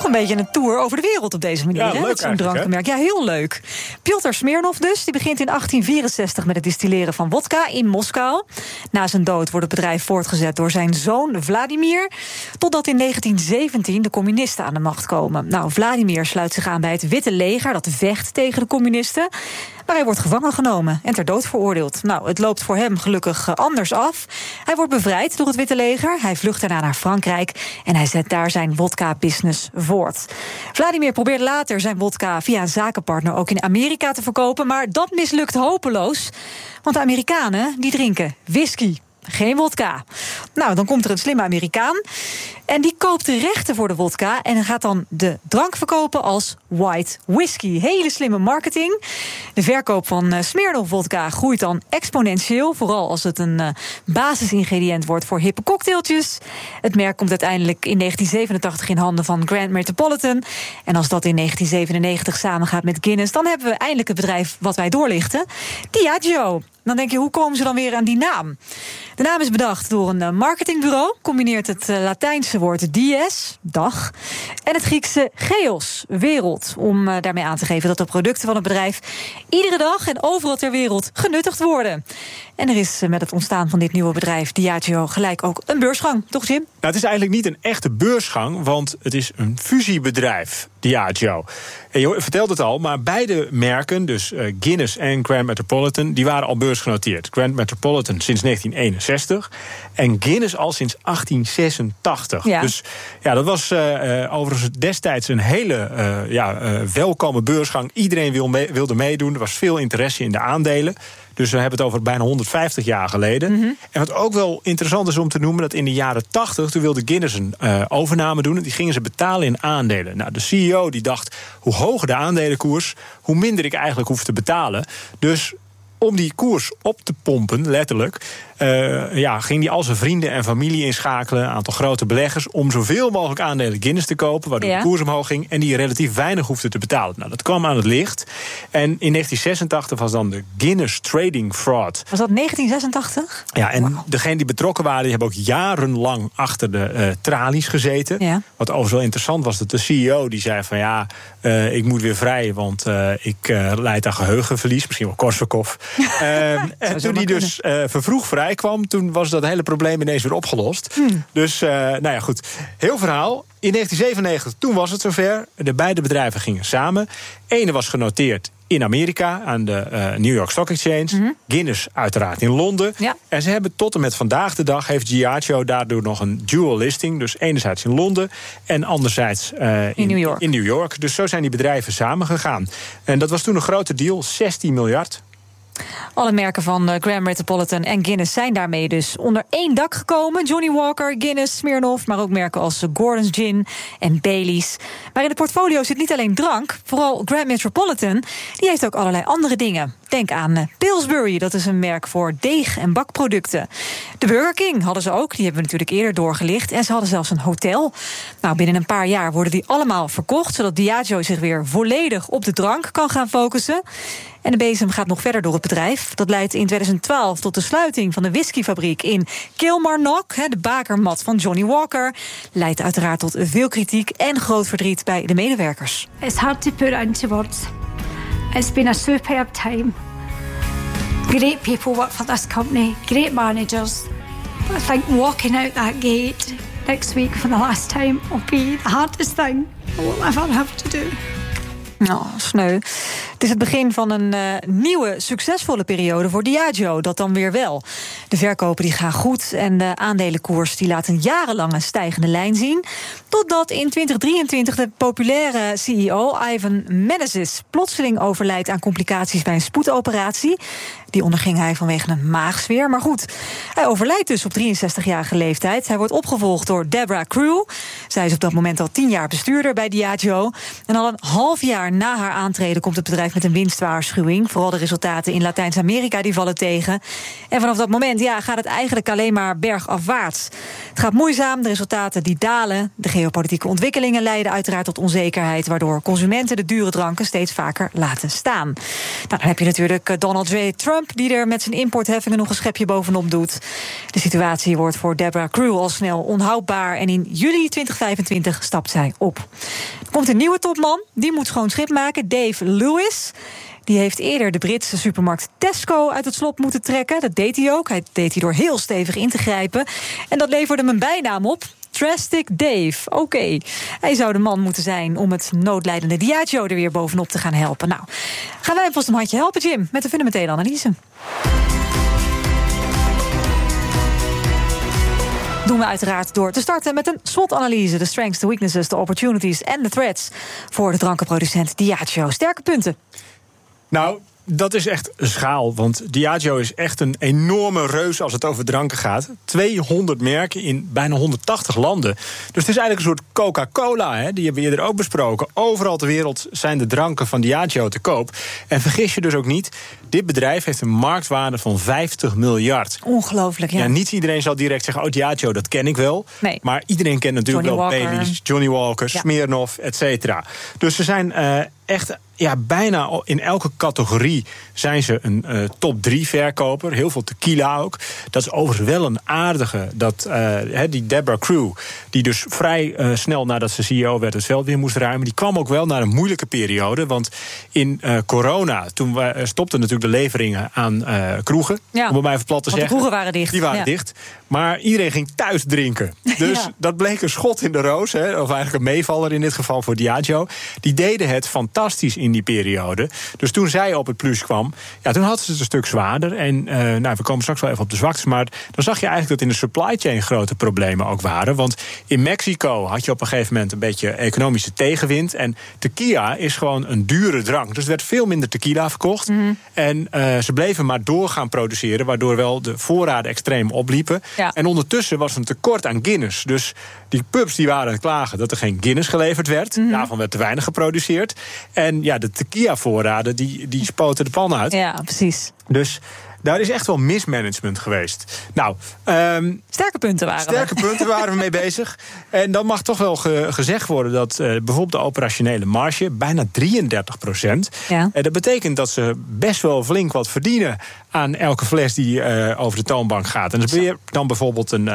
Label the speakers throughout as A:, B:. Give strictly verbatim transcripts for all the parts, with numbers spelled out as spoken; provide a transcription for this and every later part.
A: een beetje een tour over de wereld op deze manier.
B: Ja,
A: hè?
B: leuk
A: Met zo'n
B: eigenlijk,
A: drankmerk. Ja, heel leuk. Piotr Smirnov dus, die begint in achttien vierenzestig met het distilleren van wodka in Moskou. Na zijn dood wordt het bedrijf voortgezet door zijn zoon Vladimir, totdat in negentien zeventien de communisten aan de macht komen. Nou, Vladimir sluit zich aan bij het Witte Leger, dat vecht tegen de communisten. Maar hij wordt gevangen genomen en ter dood veroordeeld. Nou, het loopt voor hem gelukkig anders af. Hij wordt bevrijd door het Witte Leger. Hij vlucht daarna naar Frankrijk en hij zet daar zijn wodka-business voort. Vladimir probeert later zijn wodka via een zakenpartner ook in Amerika te verkopen, maar dat mislukt hopeloos. Want de Amerikanen die drinken whisky, geen wodka. Nou, dan komt er een slimme Amerikaan en die koopt de rechten voor de wodka en gaat dan de drank verkopen als white whisky. Hele slimme marketing. De verkoop van uh, Smirnoff wodka groeit dan exponentieel, vooral als het een uh, basisingrediënt wordt voor hippe cocktailtjes. Het merk komt uiteindelijk in negentien zevenentachtig in handen van Grand Metropolitan. En als dat in negentien zevenennegentig samengaat met Guinness, dan hebben we eindelijk het bedrijf wat wij doorlichten, Diageo. Dan denk je, hoe komen ze dan weer aan die naam? De naam is bedacht door een marketingbureau. Combineert het Latijnse woord dies, dag, en het Griekse geos, wereld. Om daarmee aan te geven dat de producten van het bedrijf iedere dag en overal ter wereld genuttigd worden. En er is met het ontstaan van dit nieuwe bedrijf Diageo gelijk ook een beursgang. Toch, Jim?
B: Nou, het is eigenlijk niet een echte beursgang, want het is een fusiebedrijf, Diageo. En je vertelde het al, maar beide merken, dus uh, Guinness en Grand Metropolitan, die waren al beursgenoteerd. Grand Metropolitan sinds negentien eenenzestig en Guinness al sinds achttien zesentachtig.
A: Ja.
B: Dus ja, dat was uh, uh, overigens destijds een hele uh, ja, uh, welkome beursgang. Iedereen wil mee, wilde meedoen, er was veel interesse in de aandelen. Dus we hebben het over bijna honderdvijftig jaar geleden. Mm-hmm. En wat ook wel interessant is om te noemen, dat in de jaren tachtig, toen wilde Guinness een uh, overname doen en die gingen ze betalen in aandelen. Nou, de C E O die dacht, hoe hoger de aandelenkoers, hoe minder ik eigenlijk hoef te betalen. Dus om die koers op te pompen, letterlijk, uh, ja, ging hij al zijn vrienden en familie inschakelen, een aantal grote beleggers, om zoveel mogelijk aandelen Guinness te kopen, waardoor ja. de koers omhoog ging en die relatief weinig hoefde te betalen. Nou, dat kwam aan het licht. En in negentien zesentachtig was dan de Guinness Trading Fraud.
A: Was dat negentien zesentachtig?
B: Ja, en
A: wow.
B: degenen die betrokken waren, die hebben ook jarenlang achter de uh, tralies gezeten. Ja. Wat overigens wel interessant was, dat de C E O die zei van ja, uh, ik moet weer vrij, want uh, ik uh, lijd aan geheugenverlies, misschien wel Korsakoff. uh, en toen hij dus uh, vervroeg vrij kwam, toen was dat hele probleem ineens weer opgelost. Hmm. Dus, uh, nou ja, goed. Heel verhaal. In negentien zevenennegentig, toen was het zover. De beide bedrijven gingen samen. Ene was genoteerd in Amerika aan de uh, New York Stock Exchange. Mm-hmm. Guinness uiteraard in Londen. Ja. En ze hebben tot en met vandaag de dag heeft Diageo daardoor nog een dual listing. Dus enerzijds in Londen en anderzijds uh, in,
A: in, New York.
B: in New York. Dus zo zijn die bedrijven samengegaan. En dat was toen een grote deal, zestien miljard.
A: Alle merken van Grand Metropolitan en Guinness zijn daarmee dus onder één dak gekomen. Johnnie Walker, Guinness, Smirnoff, maar ook merken als Gordon's Gin en Baileys. Maar in het portfolio zit niet alleen drank. Vooral Grand Metropolitan, die heeft ook allerlei andere dingen. Denk aan Pillsbury, dat is een merk voor deeg- en bakproducten. De Burger King hadden ze ook, die hebben we natuurlijk eerder doorgelicht. En ze hadden zelfs een hotel. Nou, binnen een paar jaar worden die allemaal verkocht, zodat Diageo zich weer volledig op de drank kan gaan focussen. En de bezem gaat nog verder door het bedrijf. Dat leidt in tweeduizend twaalf tot de sluiting van de whiskyfabriek in Kilmarnock. De bakermat van Johnnie Walker leidt uiteraard tot veel kritiek en groot verdriet bij de medewerkers.
C: It's hard to put into words. It's been a superb time. Great people work for this company, great managers. But I think walking out that gate next week for the last time will be the hardest thing I will ever have to do.
A: Nou, sneu. Het is het begin van een uh, nieuwe, succesvolle periode voor Diageo. Dat dan weer wel. De verkopen die gaan goed en de aandelenkoers die laat een jarenlange stijgende lijn zien. Totdat in twintig drieëntwintig de populaire C E O Ivan Menezes plotseling overlijdt aan complicaties bij een spoedoperatie. Die onderging hij vanwege een maagzweer. Maar goed, hij overlijdt dus op drieënzestigjarige leeftijd. Hij wordt opgevolgd door Deborah Crew. Zij is op dat moment al tien jaar bestuurder bij Diageo. En al een half jaar na haar aantreden komt het bedrijf met een winstwaarschuwing. Vooral de resultaten in Latijns-Amerika die vallen tegen. En vanaf dat moment ja, gaat het eigenlijk alleen maar bergafwaarts. Het gaat moeizaam, de resultaten die dalen. De geopolitieke ontwikkelingen leiden uiteraard tot onzekerheid, waardoor consumenten de dure dranken steeds vaker laten staan. Nou, dan heb je natuurlijk Donald J. Trump Trump, die er met zijn importheffingen nog een schepje bovenop doet. De situatie wordt voor Deborah Crew al snel onhoudbaar en in juli twintig vijfentwintig stapt zij op. Er komt een nieuwe topman, die moet schoon schip maken, Dave Lewis. Die heeft eerder de Britse supermarkt Tesco uit het slop moeten trekken. Dat deed hij ook. Hij deed hij door heel stevig in te grijpen. En dat leverde hem een bijnaam op. Drastic Dave. Oké. Okay. Hij zou de man moeten zijn om het noodlijdende Diageo er weer bovenop te gaan helpen. Nou, gaan wij vast een handje helpen, Jim, met de fundamentele analyse. Doen we uiteraard door te starten met een SWOT-analyse. De strengths, de weaknesses, de opportunities en de threats voor de drankenproducent Diageo. Sterke punten.
B: Nou, dat is echt schaal, want Diageo is echt een enorme reus als het over dranken gaat. tweehonderd merken in bijna honderdtachtig landen. Dus het is eigenlijk een soort Coca-Cola, hè? Die hebben we eerder ook besproken. Overal ter wereld zijn de dranken van Diageo te koop. En vergis je dus ook niet, dit bedrijf heeft een marktwaarde van vijftig miljard.
A: Ongelooflijk, ja.
B: Ja, niet iedereen zal direct zeggen, oh, Diageo, dat ken ik wel. Nee. Maar iedereen kent natuurlijk
A: Johnny
B: wel
A: Walker.
B: Baileys, Johnny Walker, ja. Smirnoff, et cetera. Dus ze zijn uh, echt... Ja, bijna in elke categorie zijn ze een uh, top drie verkoper. Heel veel tequila ook. Dat is overigens wel een aardige. Dat uh, die Deborah Crew, die dus vrij uh, snel nadat ze C E O werd het veld weer moest ruimen, die kwam ook wel naar een moeilijke periode. Want in uh, corona, toen we, uh, stopten natuurlijk de leveringen aan uh, kroegen.
A: Ja,
B: om het maar even plat te
A: want
B: zeggen.
A: de kroegen waren dicht.
B: Die waren
A: ja.
B: dicht. Maar iedereen ging thuis drinken. Dus ja. dat bleek een schot in de roos. Hè, of eigenlijk een meevaller in dit geval voor Diageo. Die deden het fantastisch in die periode. Dus toen zij op het plus kwam, ja, toen hadden ze het een stuk zwaarder. En uh, nou, we komen straks wel even op de zwaktes. Maar dan zag je eigenlijk dat in de supply chain grote problemen ook waren. Want in Mexico had je op een gegeven moment een beetje economische tegenwind. En tequila is gewoon een dure drank. Dus er werd veel minder tequila verkocht. Mm-hmm. En uh, ze bleven maar door gaan produceren, waardoor wel de voorraden extreem opliepen. Ja. En ondertussen was er een tekort aan Guinness. Dus die pubs die waren aan het klagen dat er geen Guinness geleverd werd. Mm-hmm. Daarvan werd te weinig geproduceerd. En ja, de tequila-voorraden die, die spoten de pan uit.
A: Ja, precies.
B: Dus daar is echt wel mismanagement geweest. Nou, um,
A: sterke punten waren
B: sterke
A: we.
B: punten waren we mee bezig. En dan mag toch wel ge, gezegd worden dat uh, bijvoorbeeld de operationele marge bijna drieëndertig procent. Ja. En dat betekent dat ze best wel flink wat verdienen aan elke fles die uh, over de toonbank gaat. En dan, dan bijvoorbeeld een,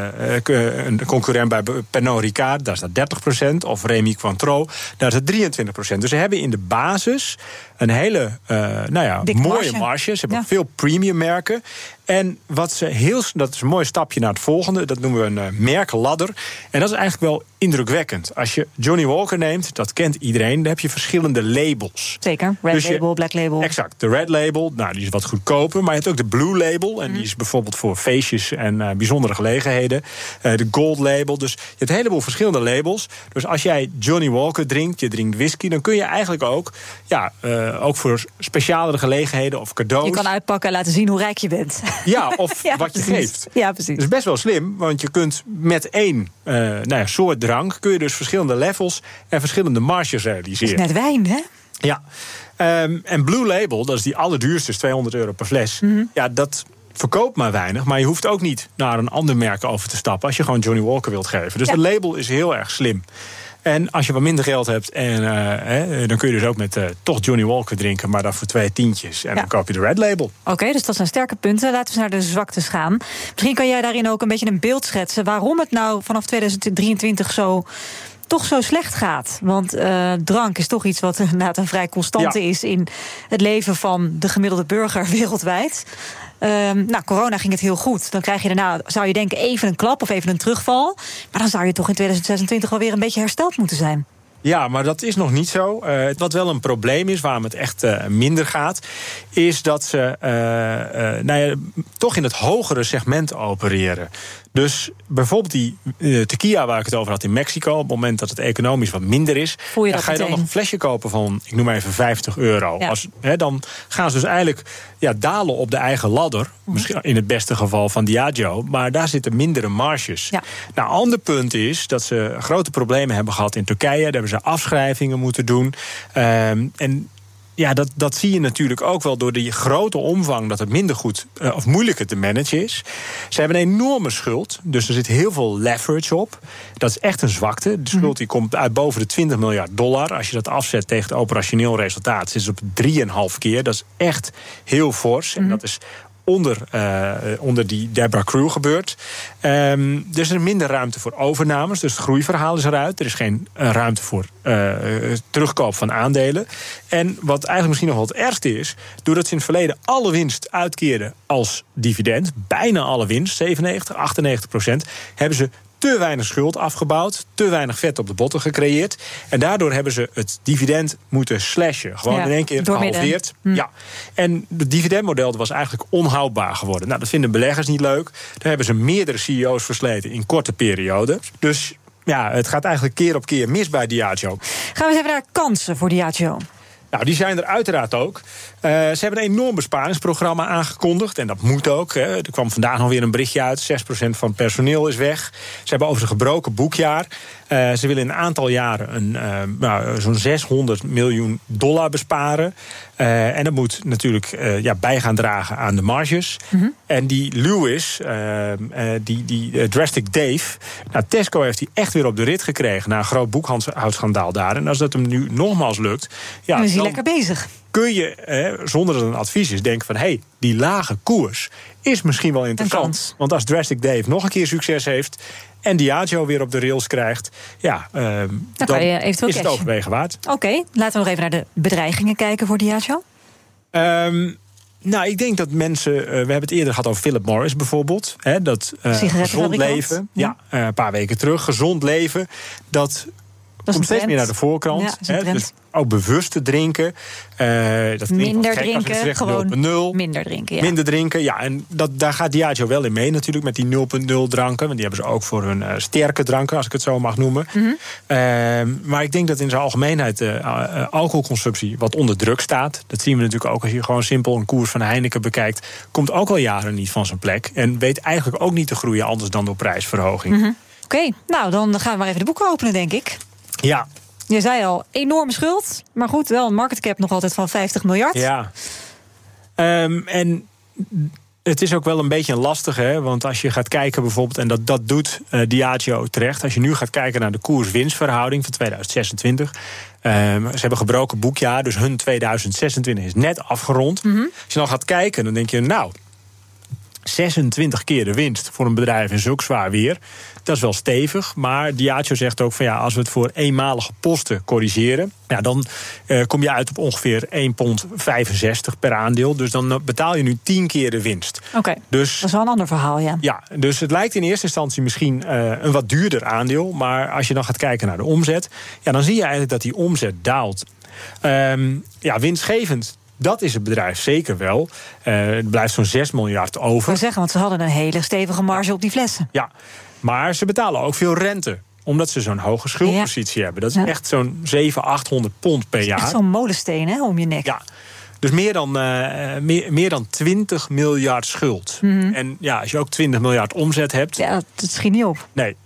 B: uh, een concurrent bij Pernod Ricard, daar staat dertig procent. Of Rémy Cointreau, daar staat drieëntwintig procent. Dus ze hebben in de basis een hele uh, nou ja, mooie marge. marge. Ze hebben ja. veel premium merken. En wat ze heel, dat is een mooi stapje naar het volgende. Dat noemen we een uh, merkladder. En dat is eigenlijk wel indrukwekkend. Als je Johnny Walker neemt, dat kent iedereen, dan heb je verschillende labels.
A: Zeker, red dus label,
B: je,
A: black label.
B: Exact, de red label, nou, die is wat goedkoper. Maar je hebt ook de blue label. En mm. die is bijvoorbeeld voor feestjes en uh, bijzondere gelegenheden. Uh, de gold label. Dus je hebt een heleboel verschillende labels. Dus als jij Johnny Walker drinkt, je drinkt whisky, dan kun je eigenlijk ook, ja, uh, ook voor specialere gelegenheden of cadeaus.
A: Je kan uitpakken en laten zien hoe rijk je bent.
B: Ja, of ja, wat je
A: precies.
B: geeft.
A: Ja, precies.
B: Dat is best wel slim, want je kunt met één uh, nou ja, soort drank kun je dus verschillende levels en verschillende marges realiseren.
A: Dat is net wijn, hè?
B: Ja. Um, en Blue Label, dat is die allerduurste, is tweehonderd euro per fles. Mm-hmm. Ja, dat verkoopt maar weinig, maar je hoeft ook niet naar een ander merk over te stappen als je gewoon Johnny Walker wilt geven. Dus ja. de label is heel erg slim. En als je wat minder geld hebt, en, uh, hè, dan kun je dus ook met uh, toch Johnny Walker drinken, maar dan voor twee tientjes. En ja. dan koop je de red label.
A: Oké, okay, dus dat zijn sterke punten. Laten we naar de zwaktes gaan. Misschien kan jij daarin ook een beetje een beeld schetsen waarom het nou vanaf tweeduizend drieëntwintig zo toch zo slecht gaat. Want uh, drank is toch iets wat inderdaad een vrij constante ja. is in het leven van de gemiddelde burger wereldwijd. Um, nou, corona ging het heel goed. Dan krijg je daarna, zou je denken, even een klap of even een terugval. Maar dan zou je toch in tweeduizend zesentwintig alweer een beetje hersteld moeten zijn.
B: Ja, maar dat is nog niet zo. Uh, wat wel een probleem is, waarom het echt uh, minder gaat, is dat ze uh, uh, nou ja, toch in het hogere segment opereren. Dus bijvoorbeeld die uh, tequila waar ik het over had in Mexico, op het moment dat het economisch wat minder is,
A: je
B: dan ga je dan nog een flesje kopen van, ik noem maar even vijftig euro. Ja. Als, he, dan gaan ze dus eigenlijk ja, dalen op de eigen ladder. Mm. Misschien in het beste geval van Diageo, maar daar zitten mindere marges. Ja. Nou, een ander punt is dat ze grote problemen hebben gehad in Turkije. Daar hebben ze afschrijvingen moeten doen. Um, en ja, dat, dat zie je natuurlijk ook wel door die grote omvang, dat het minder goed uh, of moeilijker te managen is. Ze hebben een enorme schuld, dus er zit heel veel leverage op. Dat is echt een zwakte. De schuld die komt uit boven de twintig miljard dollar. Als je dat afzet tegen het operationeel resultaat, zit het op drie komma vijf keer. Dat is echt heel fors. Mm-hmm. En dat is onder, uh, onder die Deborah Crew gebeurt. Um, er is er minder ruimte voor overnames, dus het groeiverhaal is eruit. Er is geen uh, ruimte voor uh, terugkoop van aandelen. En wat eigenlijk misschien nog wel het ergste is, doordat ze in het verleden alle winst uitkeerden als dividend, bijna alle winst, zevenennegentig, achtennegentig procent, hebben ze te weinig schuld afgebouwd, te weinig vet op de botten gecreëerd. En daardoor hebben ze het dividend moeten slashen. Gewoon ja, in één keer gehalveerd. Hm. Ja. En het dividendmodel was eigenlijk onhoudbaar geworden. Nou, dat vinden beleggers niet leuk. Daar hebben ze meerdere C E O's versleten in korte perioden. Dus ja, het gaat eigenlijk keer op keer mis bij Diageo.
A: Gaan we eens even naar kansen voor Diageo.
B: Nou, die zijn er uiteraard ook. Uh, ze hebben een enorm besparingsprogramma aangekondigd. En dat moet ook. Hè. Er kwam vandaag nog weer een berichtje uit. zes procent van het personeel is weg. Ze hebben over een gebroken boekjaar. Uh, ze willen in een aantal jaren een, uh, nou, zo'n zeshonderd miljoen dollar besparen. Uh, en dat moet natuurlijk uh, ja, bij gaan dragen aan de marges. Mm-hmm. En die Lewis, uh, uh, die, die uh, Drastic Dave, nou, Tesco heeft die echt weer op de rit gekregen na een groot boekhoudschandaal daar. En als dat hem nu nogmaals lukt, ja,
A: dan is hij lekker bezig.
B: Kun je, eh, zonder dat het een advies is, denken van hé, hey, die lage koers is misschien wel interessant. Want als Drastic Dave nog een keer succes heeft en Diageo weer op de rails krijgt, ja, uh, dan, dan is het cashen. Overwegen waard.
A: Oké, okay, laten we nog even naar de bedreigingen kijken voor Diageo.
B: Um, nou, ik denk dat mensen, uh, we hebben het eerder gehad over Philip Morris bijvoorbeeld. Hè, dat uh, gezond leven, ja, ja uh, een paar weken terug, gezond leven, dat, dat komt steeds meer naar de voorkant. Ja, hè, dus ook bewust te drinken. Uh, dat
A: minder drinken, zegt, gewoon
B: nul nul.
A: Minder drinken, ja.
B: Minder drinken, ja. En dat, daar gaat Diageo wel in mee natuurlijk, met die nul punt nul dranken. Want die hebben ze ook voor hun uh, sterke dranken, als ik het zo mag noemen. Mm-hmm. Uh, maar ik denk dat in zijn algemeenheid de uh, uh, alcoholconsumptie wat onder druk staat. Dat zien we natuurlijk ook als je gewoon simpel een koers van Heineken bekijkt. Komt ook al jaren niet van zijn plek. En weet eigenlijk ook niet te groeien, anders dan door prijsverhoging.
A: Mm-hmm. Oké, okay, nou dan gaan we maar even de boeken openen, denk ik.
B: Ja.
A: Je zei al, enorme schuld. Maar goed, wel een market cap nog altijd van vijftig miljard.
B: Ja. Um, en het is ook wel een beetje een lastige, hè? Want als je gaat kijken bijvoorbeeld, en dat, dat doet uh, Diageo terecht, als je nu gaat kijken naar de koers-winstverhouding van tweeduizend zesentwintig... Um, ze hebben gebroken boekjaar, dus hun tweeduizend zesentwintig is net afgerond. Mm-hmm. Als je dan gaat kijken, dan denk je, nou, zesentwintig keer de winst voor een bedrijf in zulk zwaar weer. Dat is wel stevig, maar Diageo zegt ook van ja, als we het voor eenmalige posten corrigeren, ja, dan uh, kom je uit op ongeveer één pond vijfenzestig per aandeel. Dus dan betaal je nu tien keer de winst.
A: Oké, okay, dus, dat is wel een ander verhaal, ja.
B: Ja, dus het lijkt in eerste instantie misschien uh, een wat duurder aandeel, maar als je dan gaat kijken naar de omzet, ja, dan zie je eigenlijk dat die omzet daalt. Um, ja, winstgevend, dat is het bedrijf zeker wel. Uh, het blijft zo'n zes miljard over.
A: Ik wil zeggen, want ze hadden een hele stevige marge op die flessen.
B: Ja, maar ze betalen ook veel rente, omdat ze zo'n hoge schuldpositie ja. hebben. Dat is ja. echt zo'n zevenhonderd, achthonderd pond per jaar.
A: Echt zo'n molensteen, hè, om je nek.
B: Ja, dus meer dan, uh, meer, meer dan twintig miljard schuld. Mm-hmm. En ja, als je ook twintig miljard omzet hebt,
A: ja, dat schiet niet op.
B: Nee.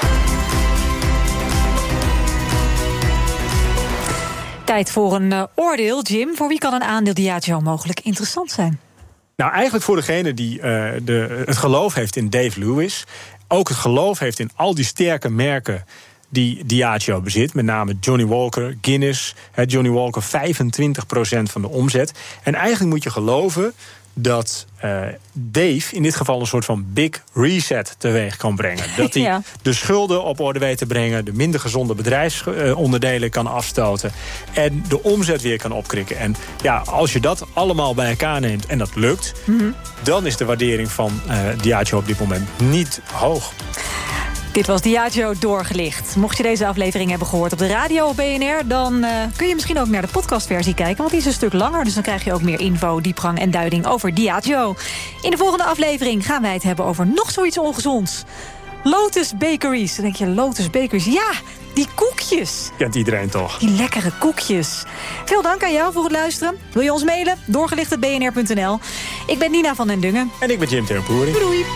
A: Tijd voor een uh, oordeel, Jim. Voor wie kan een aandeel Diageo mogelijk interessant zijn?
B: Nou, eigenlijk voor degene die uh, de, het geloof heeft in Dave Lewis, ook het geloof heeft in al die sterke merken die Diageo bezit. Met name Johnny Walker, Guinness. He, Johnny Walker vijfentwintig procent van de omzet. En eigenlijk moet je geloven dat uh, Dave in dit geval een soort van big reset teweeg kan brengen. Dat hij ja. de schulden op orde weet te brengen, de minder gezonde bedrijfsonderdelen kan afstoten en de omzet weer kan opkrikken. En ja, als je dat allemaal bij elkaar neemt en dat lukt, mm-hmm. dan is de waardering van uh, Diageo op dit moment niet hoog.
A: Dit was Diageo doorgelicht. Mocht je deze aflevering hebben gehoord op de radio of B N R, dan uh, kun je misschien ook naar de podcastversie kijken, want die is een stuk langer, dus dan krijg je ook meer info, diepgang en duiding over Diageo. In de volgende aflevering gaan wij het hebben over nog zoiets ongezonds. Lotus Bakeries. Dan denk je, Lotus Bakeries, ja, die koekjes.
B: Kent iedereen toch?
A: Die lekkere koekjes. Veel dank aan jou voor het luisteren. Wil je ons mailen? doorgelicht punt b n r punt n l. Ik ben Nina van den Dungen.
B: En ik ben Jim Terpoering.
A: Doei doei.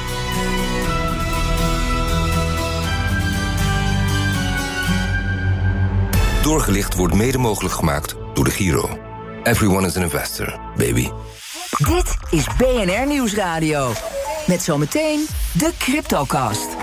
D: Doorgelicht wordt mede mogelijk gemaakt door de Giro. Everyone is an investor, baby.
E: Dit is B N R Nieuwsradio. Met zometeen de CryptoCast.